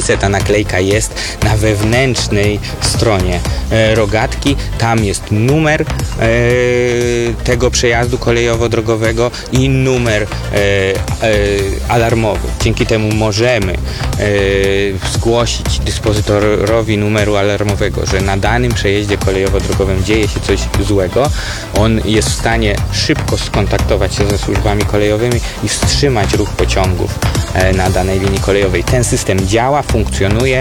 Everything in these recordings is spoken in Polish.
tablicę, ta naklejka jest na wewnętrznej stronie rogatki. Tam jest numer tego przejazdu kolejowo-drogowego i numer alarmowy. Dzięki temu możemy zgłosić dyspozytorowi numeru alarmowego, że na danym przejeździe kolejowo-drogowym dzieje się coś złego. On jest w stanie szybko skontaktować się ze służbami kolejowymi i wstrzymać ruch pociągów na danej linii kolejowej. Ten system działa, funkcjonuje.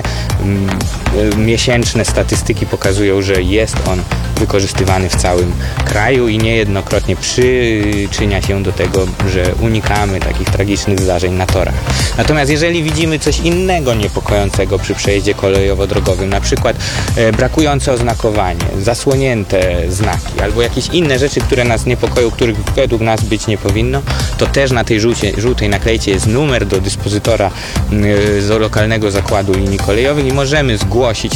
Miesięczne statystyki pokazują, że jest on wykorzystywany w całym kraju i niejednokrotnie przyczynia się do tego, że unikamy takich tragicznych zdarzeń na torach. Natomiast jeżeli widzimy coś innego niepokojącego przy przejeździe kolejowo-drogowym, na przykład brakujące oznakowanie, zasłonięte znaki albo jakieś inne rzeczy, które nas niepokoją, których według nas być nie powinno, to też na tej żółtej naklejce jest numer do dyspozytora z lokalnego zakładu linii kolejowych i możemy zgłosić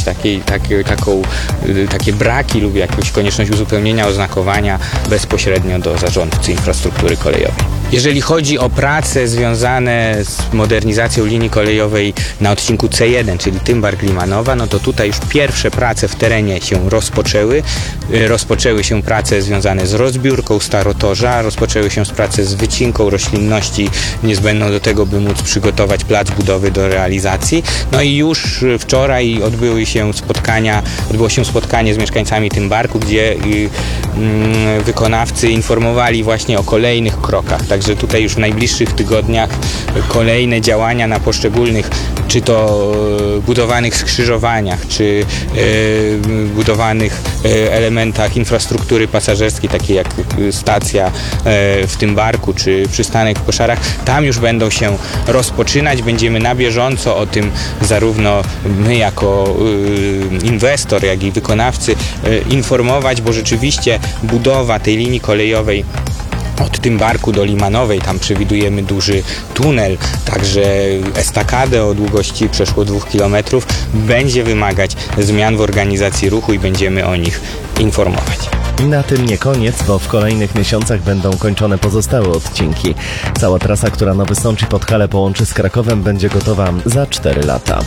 takie braki lub jakąś konieczność uzupełnienia oznakowania bezpośrednio do zarządcy infrastruktury kolejowej. Jeżeli chodzi o prace związane z modernizacją linii kolejowej na odcinku C1, czyli Tymbark-Limanowa, no to tutaj już pierwsze prace w terenie się rozpoczęły. Rozpoczęły się prace związane z rozbiórką starotorza, rozpoczęły się prace z wycinką roślinności niezbędną do tego, by móc przygotować plac budowy do realizacji. No i już wczoraj odbyło się spotkanie z mieszkańcami Tymbarku, gdzie wykonawcy informowali właśnie o kolejnych krokach. Także tutaj już w najbliższych tygodniach kolejne działania na poszczególnych, czy to budowanych skrzyżowaniach, czy budowanych elementach infrastruktury pasażerskiej, takiej jak stacja w Tymbarku, czy przystanek w Koszarach, tam już będą się rozpoczynać. Będziemy na bieżąco o tym zarówno my jako inwestor, jak i wykonawcy informować, bo rzeczywiście budowa tej linii kolejowej od Tymbarku do Limanowej, tam przewidujemy duży tunel, także estakadę o długości przeszło 2 km, będzie wymagać zmian w organizacji ruchu i będziemy o nich informować. I na tym nie koniec, bo w kolejnych miesiącach będą kończone pozostałe odcinki. Cała trasa, która Nowy Sącz i Podhale połączy z Krakowem, będzie gotowa za 4 lata.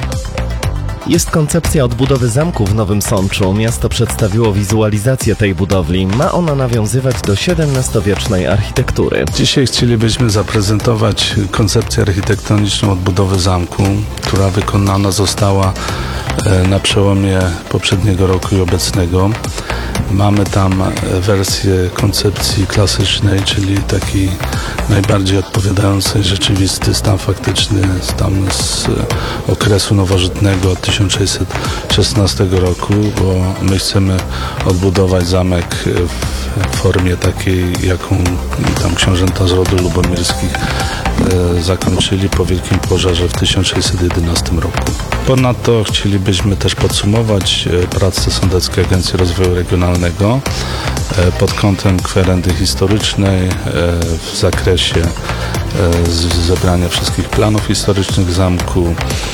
Jest koncepcja odbudowy zamku w Nowym Sączu. Miasto przedstawiło wizualizację tej budowli. Ma ona nawiązywać do XVII-wiecznej architektury. Dzisiaj chcielibyśmy zaprezentować koncepcję architektoniczną odbudowy zamku, która wykonana została na przełomie poprzedniego roku i obecnego. Mamy tam wersję koncepcji klasycznej, czyli takiej najbardziej odpowiadającej rzeczywisty stan faktyczny, stan z okresu nowożytnego od 1616 roku, bo my chcemy odbudować zamek w formie takiej, jaką tam książęta z rodu lubomirskich zakończyli po wielkim pożarze w 1611 roku. Ponadto chcielibyśmy też podsumować pracę Sądeckiej Agencji Rozwoju Regionalnego pod kątem kwerendy historycznej w zakresie zebrania wszystkich planów historycznych zamku,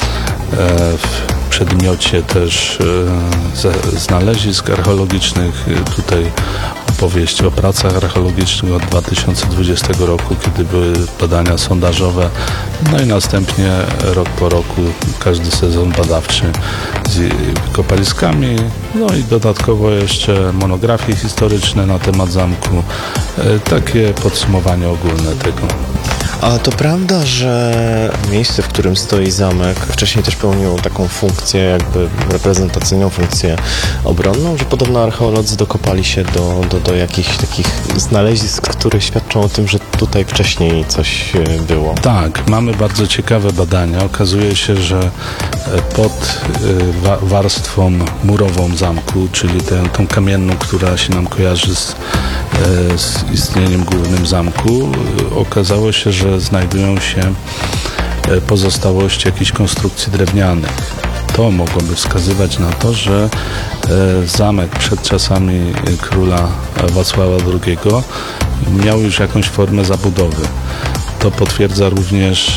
w przedmiocie też znalezisk archeologicznych. Tutaj opowieść o pracach archeologicznych od 2020 roku, kiedy były badania sondażowe, no i następnie rok po roku każdy sezon badawczy z kopaliskami, no i dodatkowo jeszcze monografie historyczne na temat zamku. Takie podsumowanie ogólne tego. A to prawda, że miejsce, w którym stoi zamek, wcześniej też pełniło taką funkcję, jakby reprezentacyjną, funkcję obronną, że podobno archeolodzy dokopali się do jakichś takich znalezisk, które świadczą o tym, że tutaj wcześniej coś było? Tak, mamy bardzo ciekawe badania. Okazuje się, że pod warstwą murową zamku, czyli tą kamienną, która się nam kojarzy z istnieniem głównym zamku, okazało się, że znajdują się pozostałości jakichś konstrukcji drewnianych. To mogłoby wskazywać na to, że zamek przed czasami króla Wacława II miał już jakąś formę zabudowy. To potwierdza również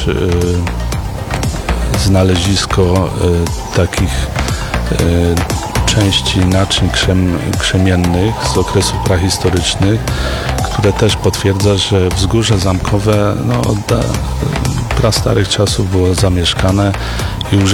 znalezisko takich części naczyń krzemiennych z okresów prahistorycznych, które też potwierdza, że wzgórze zamkowe od prastarych czasów było zamieszkane i użyte